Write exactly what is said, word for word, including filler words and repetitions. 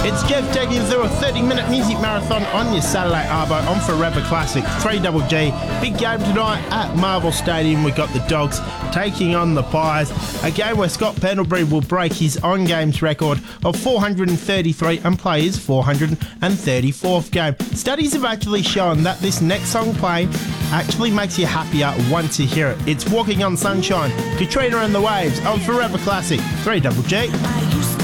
It's Jeff taking you through a thirty-minute music marathon on your Saturday arvo on Forever Classic three G G. Big game tonight at Marvel Stadium. We've got the Dogs taking on the Pies, a game where Scott Pendlebury will break his on-games record of four hundred thirty-three and play his four hundred thirty-fourth game. Studies have actually shown that this next song playing actually makes you happier once you hear it. It's Walking on Sunshine, Katrina and the Waves on Forever Classic three G G.